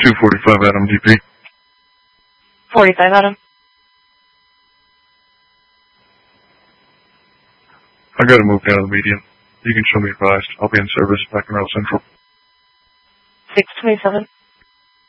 245 Adam DP. 45 Adam. I gotta move down to the median. You can show me advised. I'll be in service back in Route Central. 627.